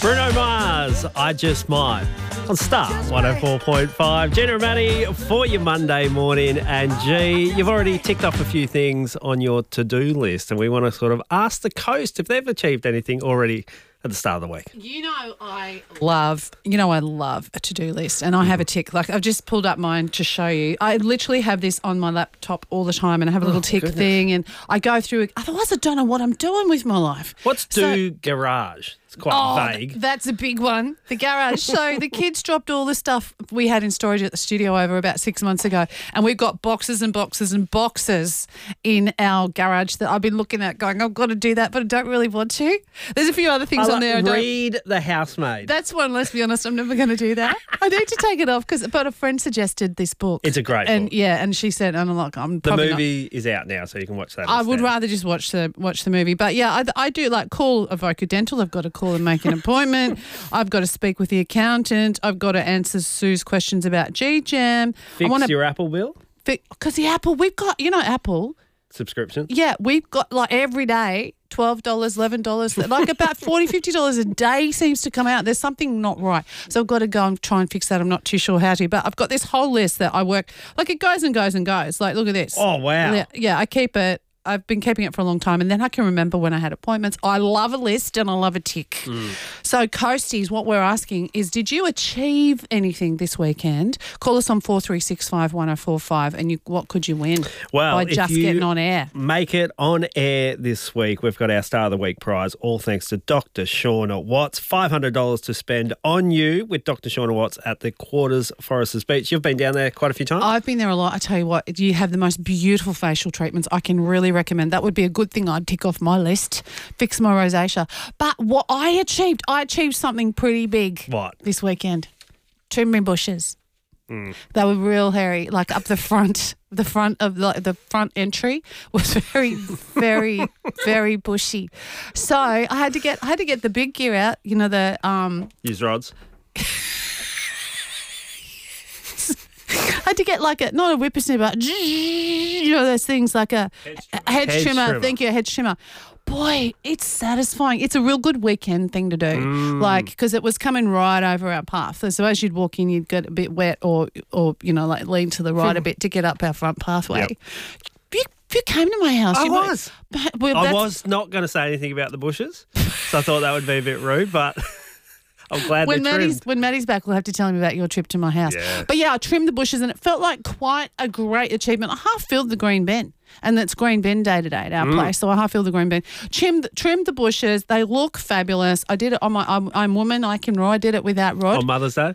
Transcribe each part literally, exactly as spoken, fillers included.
Bruno Mars, I Just Might. On Star one oh four point five. Gina and Maddie for your Monday morning. And G, you've already ticked off a few things on your to-do list, and we want to sort of ask the Coast if they've achieved anything already at the start of the week. You know I love, you know I love a to-do list, and I have a tick. Like, I've just pulled up mine to show you. I literally have this on my laptop all the time, and I have a little oh, tick goodness. thing, and I go through it. Otherwise, I don't know what I'm doing with my life. What's so, do garage? It's quite oh, vague. Th- that's a big one. The garage. So the kids dropped all the stuff we had in storage at the studio over about six months ago, and we've got boxes and boxes and boxes in our garage that I've been looking at going, I've got to do that, but I don't really want to. There's a few other things I on like, there. I don't, read The Housemaid. That's one, let's be honest, I'm never going to do that. I need to take it off, because but a friend suggested this book. It's a great and, book. Yeah, and she said, and I'm like, I'm The probably movie not. is out now, so you can watch that I instead. would rather just watch the watch the movie. But yeah, I, I do like call Avoca Dental. I've got to call and make an appointment. I've got to speak with the accountant. I've got to answer Sue's questions about G Jam. Fix I wanna, your Apple bill? Because the Apple, we've got, you know, Apple. Subscription? Yeah, we've got like every day, twelve dollars, eleven dollars, like about forty dollars, fifty dollars a day seems to come out. There's something not right. So I've got to go and try and fix that. I'm not too sure how to, but I've got this whole list that I work, like it goes and goes and goes. Like, look at this. Oh, wow. Yeah, yeah, I keep it. I've been keeping it for a long time, and then I can remember when I had appointments. I love a list and I love a tick. Mm. So, Coasties, what we're asking is, did you achieve anything this weekend? Call us on four three six five, one oh four five, and you, what could you win well, by just you getting on air? Make it on air this week. We've got our Star of the Week prize, all thanks to Doctor Shauna Watts. five hundred dollars to spend on you with Doctor Shauna Watts at the Quarters Foresters Beach. You've been down there quite a few times? I've been there a lot. I tell you what, you have the most beautiful facial treatments. I can really recommend. That would be a good thing I'd tick off my list. Fix my rosacea. But what I achieved, I achieved something pretty big. What? This weekend. Trim my bushes. Mm. They were real hairy, like up the front. The front of the, the front entry was very, very, very bushy. So I had to get I had to get the big gear out. You know, the um. Use rods. I had to get like a, not a whippersnipper, you know, those things like a hedge trimmer. A hedge hedge trimmer. trimmer. Thank you, a hedge trimmer. Boy, it's satisfying. It's a real good weekend thing to do, Mm. like, because it was coming right over our path. So as you'd walk in, you'd get a bit wet or, or you know, like lean to the right a bit to get up our front pathway. Yep. You, you came to my house. I you was. Might, well, I that's- was not going to say anything about the bushes, so I thought that would be a bit rude, but I'm glad When they're Maddie's, trimmed. when Maddie's back, we'll have to tell him about your trip to my house. Yeah. But yeah, I trimmed the bushes and it felt like quite a great achievement. I half filled the green bin, and it's green bin day to day at our Mm. place, so I half filled the green bin. Trimmed, trimmed the bushes. They look fabulous. I did it on my, I'm, I'm woman, I can row. I did it without Rod. On Mother's Day?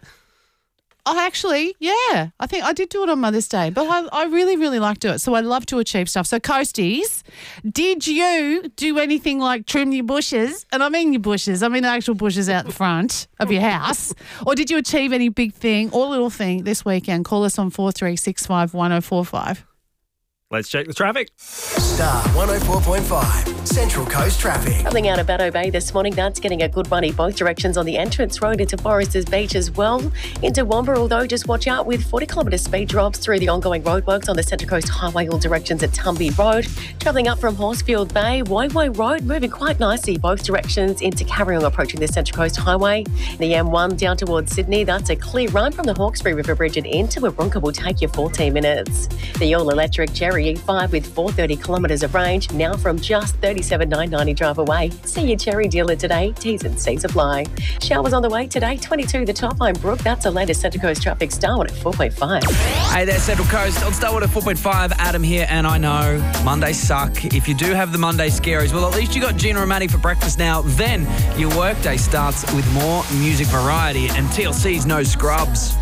I actually, yeah, I think I did do it on Mother's Day, but I, I really, really like to do it. So I love to achieve stuff. So Coasties, did you do anything like trim your bushes? And I mean your bushes, I mean the actual bushes out the front of your house. Or did you achieve any big thing or little thing this weekend? Call us on four three six five, one oh four five. Let's check the traffic. Star one oh four point five, Central Coast Traffic. Coming out of Batto Bay this morning, that's getting a good run in both directions on the entrance road into Foresters Beach as well. Into Wamberal, although, just watch out with forty kilometre speed drops through the ongoing roadworks on the Central Coast Highway, all directions at Tumby Road. Travelling up from Horsefield Bay, Wayway Road, moving quite nicely both directions into Carryong, approaching the Central Coast Highway. The M one down towards Sydney, that's a clear run from the Hawkesbury River Bridge and into Warunga will take you fourteen minutes. The all-electric Cherry E five with four hundred thirty kilometres of range, now from just thirty-seven thousand nine hundred ninety drive away. See your Cherry dealer today. T's and C's apply. Showers on the way today, twenty-two the top line, Brooke. That's the latest Central Coast traffic. Star one at four point five. Hey there, Central Coast. On Star one at four point five, Adam here, and I know Mondays suck. If you do have the Monday scaries, well, at least you got Gina and Maddie for breakfast now. Then your workday starts with more music variety and T L C's No Scrubs.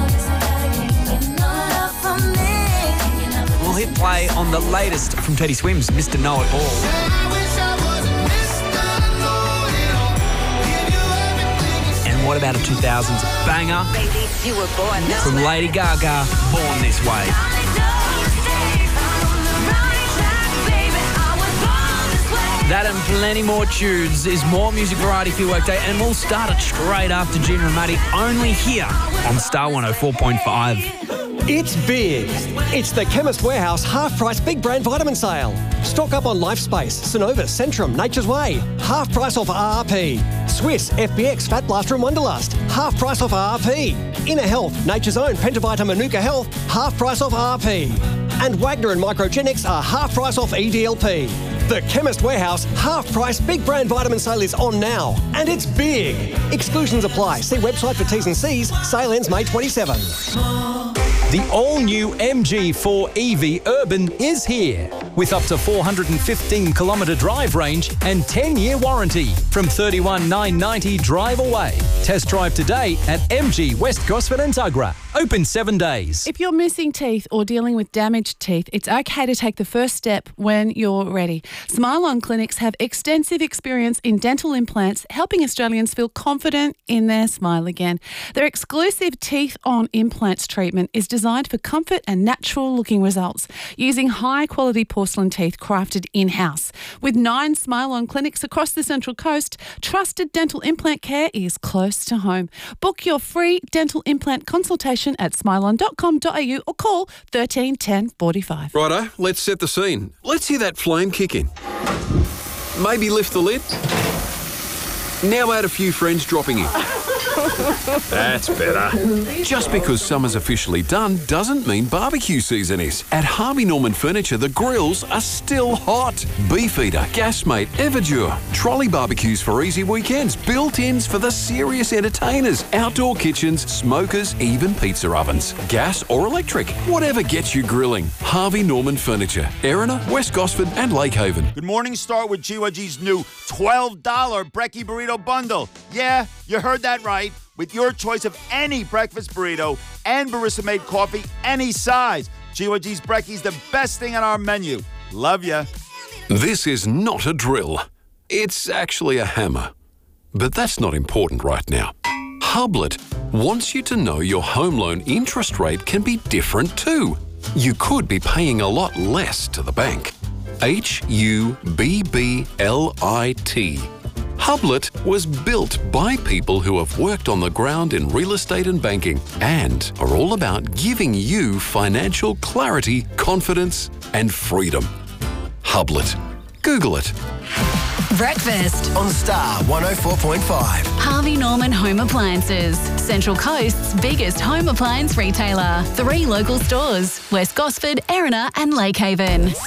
We'll hit play on the latest from Teddy Swims, Mister Know It All. And what about a two thousands banger Baby, you were born this from way. Lady Gaga, Born This Way? That and plenty more tunes is more music variety for your workday, and we'll start it straight after Gina and Maddie, only here on Star one oh four point five. It's big. It's the Chemist Warehouse half-price big brand vitamin sale. Stock up on Lifespace, Synovus, Centrum, Nature's Way. Half price off R R P. Swiss, F B X, Fat Blaster and Wonderlust. Half price off R R P. Inner Health, Nature's Own, Pentavita Manuka Health. Half price off R R P. And Wagner and Microgenics are half price off E D L P. The Chemist Warehouse half-price big brand vitamin sale is on now. And it's big. Exclusions apply. See website for T's and C's. Sale ends May twenty-seventh. The all-new M G four E V Urban is here with up to four hundred fifteen kilometre drive range and ten-year warranty from thirty-one thousand nine hundred ninety drive away. Test drive today at M G West Gosford and Tuggerah. Open seven days. If you're missing teeth or dealing with damaged teeth, it's okay to take the first step when you're ready. Smile On Clinics have extensive experience in dental implants, helping Australians feel confident in their smile again. Their exclusive Teeth On Implants treatment is designed for comfort and natural-looking results, using high-quality porcelain teeth crafted in-house. With nine Smile On clinics across the Central Coast, trusted dental implant care is close to home. Book your free dental implant consultation at smile on dot com dot a u or call thirteen ten forty-five. Righto, let's set the scene. Let's hear that flame kick in. Maybe lift the lid. Now add a few friends dropping in. That's better. Just because summer's officially done doesn't mean barbecue season is. At Harvey Norman Furniture, the grills are still hot. Beefeater, Gasmate, Everdure. Trolley barbecues for easy weekends. Built-ins for the serious entertainers. Outdoor kitchens, smokers, even pizza ovens. Gas or electric. Whatever gets you grilling. Harvey Norman Furniture. Erina, West Gosford and Lakehaven. Good morning. Start with G Y G's new twelve dollar Brekkie Burrito Bundle. Yeah, you heard that right. With your choice of any breakfast burrito and barista-made coffee, any size. G Y G's Brekkie's the best thing on our menu. Love ya. This is not a drill. It's actually a hammer. But that's not important right now. Hublet wants you to know your home loan interest rate can be different too. You could be paying a lot less to the bank. H U B B L I T. Hublet was built by people who have worked on the ground in real estate and banking and are all about giving you financial clarity, confidence and freedom. Hublet. Google it. Breakfast on Star one oh four point five. Harvey Norman Home Appliances, Central Coast's biggest home appliance retailer. Three local stores, West Gosford, Erina and Lakehaven.